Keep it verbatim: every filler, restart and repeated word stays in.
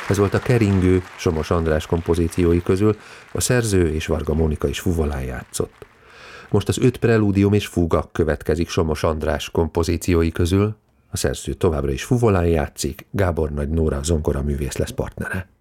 Ez volt a Keringő Somos András kompozíciói közül, a szerző és Varga Mónika is fuvolán játszott. Most az öt prelúdium és fúga következik Somos András kompozíciói közül, a szerző továbbra is fuvolán játszik, Gábor Nagy Nóra zongoraművész lesz partnere.